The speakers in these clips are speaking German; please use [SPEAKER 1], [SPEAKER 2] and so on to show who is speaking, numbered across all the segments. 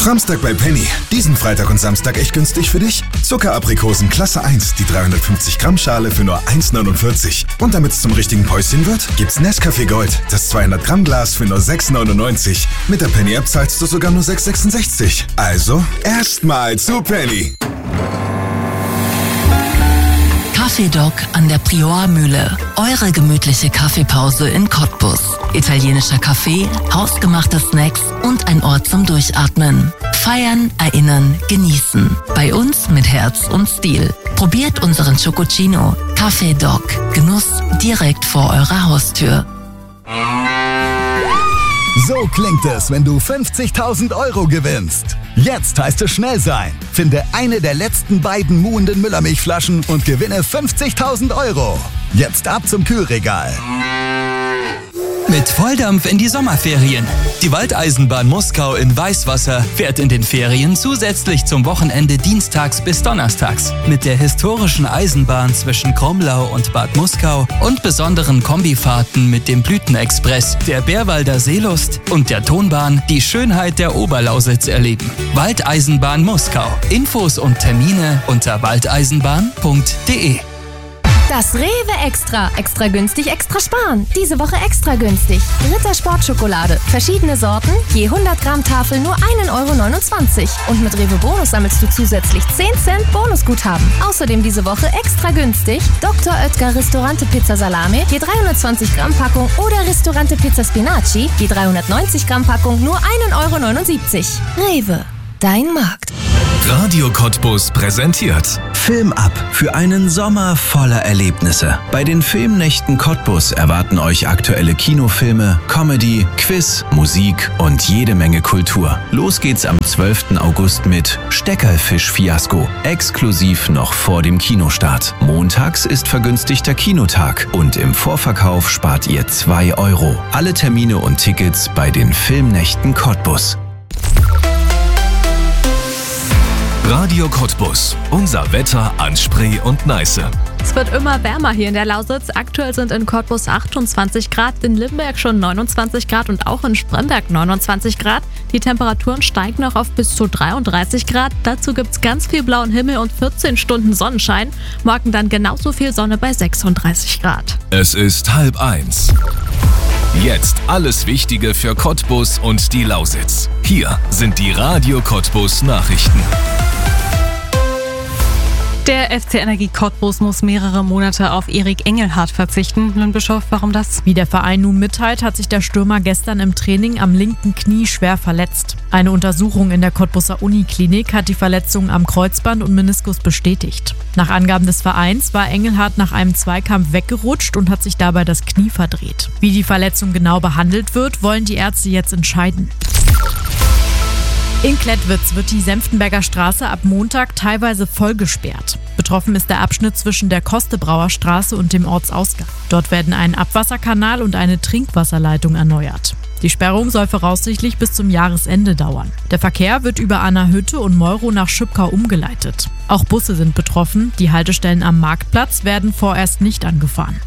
[SPEAKER 1] Framstag bei Penny. Diesen Freitag und Samstag echt günstig für dich. Zuckeraprikosen Klasse 1, die 350 Gramm Schale für nur 1,49. Und damit es zum richtigen Päuschen wird, gibt's Nescafé Gold, das 200 Gramm Glas für nur 6,99. Mit der Penny App zahlst du sogar nur 6,66. Also, erstmal zu Penny.
[SPEAKER 2] Kaffeedoc an der Prior-Mühle. Eure gemütliche Kaffeepause in Cottbus. Italienischer Kaffee, hausgemachte Snacks und ein Ort zum Durchatmen. Feiern, erinnern, genießen. Bei uns mit Herz und Stil. Probiert unseren Chococino. Kaffeedoc. Genuss direkt vor eurer Haustür.
[SPEAKER 3] So klingt es, wenn du 50.000 € gewinnst. Jetzt heißt es schnell sein. Finde eine der letzten beiden muhenden Müllermilchflaschen und gewinne 50.000 €. Jetzt ab zum Kühlregal.
[SPEAKER 4] Mit Volldampf in die Sommerferien. Die Waldeisenbahn Muskau in Weißwasser fährt in den Ferien zusätzlich zum Wochenende dienstags bis donnerstags. Mit der historischen Eisenbahn zwischen Kromlau und Bad Muskau und besonderen Kombifahrten mit dem Blütenexpress, der Bärwalder Seelust und der Tonbahn die Schönheit der Oberlausitz erleben. Waldeisenbahn Muskau. Infos und Termine unter waldeisenbahn.de.
[SPEAKER 5] Das Rewe Extra. Extra günstig, extra sparen. Diese Woche extra günstig. Ritter Sportschokolade. Verschiedene Sorten. Je 100 Gramm Tafel nur 1,29 €. Und mit Rewe Bonus sammelst du zusätzlich 10 Cent Bonusguthaben. Außerdem diese Woche extra günstig. Dr. Oetker Ristorante Pizza Salame. Je 320 Gramm Packung. Oder Ristorante Pizza Spinaci. Je 390 Gramm Packung nur 1,79 €. Rewe. Dein Markt.
[SPEAKER 6] Radio Cottbus präsentiert
[SPEAKER 7] Film ab für einen Sommer voller Erlebnisse. Bei den Filmnächten Cottbus erwarten euch aktuelle Kinofilme, Comedy, Quiz, Musik und jede Menge Kultur. Los geht's am 12. August mit Steckerfisch-Fiasko. Exklusiv noch vor dem Kinostart. Montags ist vergünstigter Kinotag und im Vorverkauf spart ihr 2 €. Alle Termine und Tickets bei den Filmnächten Cottbus.
[SPEAKER 6] Radio Cottbus. Unser Wetter an Spree und Neiße.
[SPEAKER 8] Es wird immer wärmer hier in der Lausitz. Aktuell sind in Cottbus 28 Grad, in Limberg schon 29 Grad und auch in Spremberg 29 Grad. Die Temperaturen steigen noch auf bis zu 33 Grad. Dazu gibt's ganz viel blauen Himmel und 14 Stunden Sonnenschein. Morgen dann genauso viel Sonne bei 36 Grad.
[SPEAKER 6] Es ist 12:30. Jetzt alles Wichtige für Cottbus und die Lausitz. Hier sind die Radio Cottbus Nachrichten.
[SPEAKER 8] Der FC Energie Cottbus muss mehrere Monate auf Erik Engelhardt verzichten. Lündbischof, warum das?
[SPEAKER 9] Wie der Verein nun mitteilt, hat sich der Stürmer gestern im Training am linken Knie schwer verletzt. Eine Untersuchung in der Cottbuser Uniklinik hat die Verletzungen am Kreuzband und Meniskus bestätigt. Nach Angaben des Vereins war Engelhardt nach einem Zweikampf weggerutscht und hat sich dabei das Knie verdreht. Wie die Verletzung genau behandelt wird, wollen die Ärzte jetzt entscheiden. In Klettwitz wird die Senftenberger Straße ab Montag teilweise voll gesperrt. Betroffen ist der Abschnitt zwischen der Kostebrauer Straße und dem Ortsausgang. Dort werden ein Abwasserkanal und eine Trinkwasserleitung erneuert. Die Sperrung soll voraussichtlich bis zum Jahresende dauern. Der Verkehr wird über Anna-Hütte und Meuro nach Schüppkau umgeleitet. Auch Busse sind betroffen. Die Haltestellen am Marktplatz werden vorerst nicht angefahren.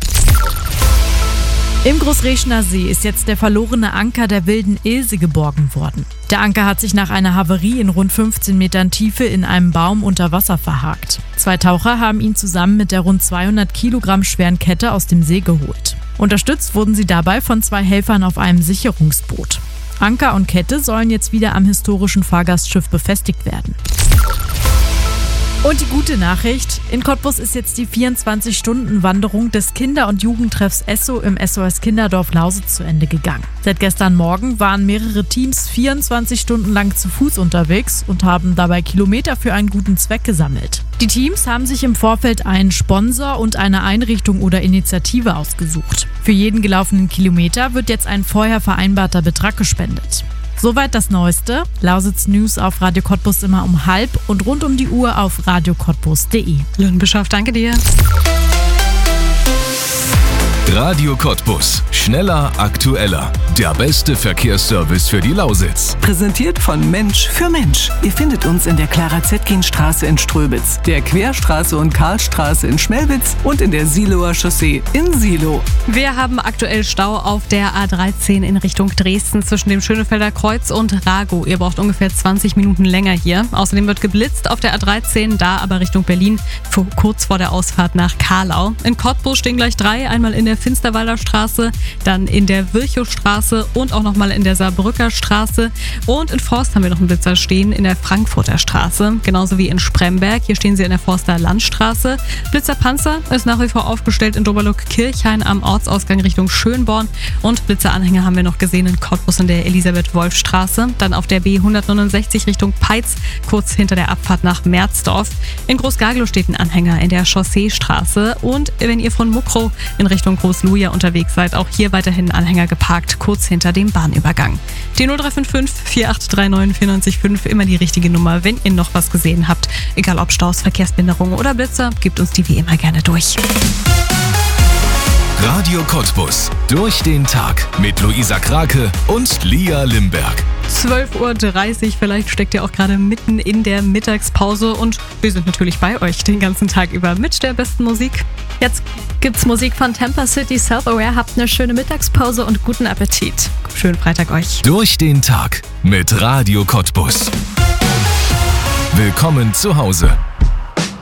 [SPEAKER 9] Im Großreschner See ist jetzt der verlorene Anker der wilden Ilse geborgen worden. Der Anker hat sich nach einer Havarie in rund 15 Metern Tiefe in einem Baum unter Wasser verhakt. 2 Taucher haben ihn zusammen mit der rund 200 Kilogramm schweren Kette aus dem See geholt. Unterstützt wurden sie dabei von 2 Helfern auf einem Sicherungsboot. Anker und Kette sollen jetzt wieder am historischen Fahrgastschiff befestigt werden. Und die gute Nachricht, in Cottbus ist jetzt die 24-Stunden-Wanderung des Kinder- und Jugendtreffs Esso im SOS Kinderdorf Lausitz zu Ende gegangen. Seit gestern Morgen waren mehrere Teams 24 Stunden lang zu Fuß unterwegs und haben dabei Kilometer für einen guten Zweck gesammelt. Die Teams haben sich im Vorfeld einen Sponsor und eine Einrichtung oder Initiative ausgesucht. Für jeden gelaufenen Kilometer wird jetzt ein vorher vereinbarter Betrag gespendet. Soweit das Neueste. Lausitz News auf Radio Cottbus immer um 12:30 und rund um die Uhr auf radiocottbus.de.
[SPEAKER 8] Lündbischof, danke dir.
[SPEAKER 6] Radio Cottbus. Schneller, aktueller. Der beste Verkehrsservice für die Lausitz.
[SPEAKER 10] Präsentiert von Mensch für Mensch. Ihr findet uns in der Clara-Zetkin-Straße in Ströbitz, der Querstraße und Karlstraße in Schmelwitz und in der Siloer Chaussee in Silo.
[SPEAKER 8] Wir haben aktuell Stau auf der A13 in Richtung Dresden zwischen dem Schönefelder Kreuz und Ragow. Ihr braucht ungefähr 20 Minuten länger hier. Außerdem wird geblitzt auf der A13, da aber Richtung Berlin, kurz vor der Ausfahrt nach Kahlau. In Cottbus stehen gleich 3, einmal in der Finsterwalder Straße, dann in der Virchowstraße und auch nochmal in der Saarbrücker Straße. Und in Forst haben wir noch einen Blitzer stehen in der Frankfurter Straße, genauso wie in Spremberg. Hier stehen sie in der Forster Landstraße. Blitzerpanzer ist nach wie vor aufgestellt in Doberlock-Kirchhain am Ortsausgang Richtung Schönborn. Und Blitzeranhänger haben wir noch gesehen in Cottbus in der Elisabeth-Wolf-Straße. Dann auf der B169 Richtung Peitz, kurz hinter der Abfahrt nach Merzdorf. In Großgarglow steht ein Anhänger in der Chausseestraße. Und wenn ihr von Muckrow in Richtung Großluja unterwegs seid, auch hier weiterhin ein Anhänger geparkt, kurz hinter dem Bahnübergang. Die 0355 4839 945, immer die richtige Nummer, wenn ihr noch was gesehen habt. Egal ob Staus, Verkehrsbehinderungen oder Blitzer, gebt uns die wie immer gerne durch.
[SPEAKER 6] Radio Cottbus. Durch den Tag mit Luisa Krake und Lia Limberg.
[SPEAKER 8] 12:30 Uhr, vielleicht steckt ihr auch gerade mitten in der Mittagspause und wir sind natürlich bei euch den ganzen Tag über mit der besten Musik. Jetzt gibt's Musik von Tampa City Self-Aware. Habt eine schöne Mittagspause und guten Appetit. Schönen Freitag euch.
[SPEAKER 6] Durch den Tag mit Radio Cottbus. Willkommen zu Hause.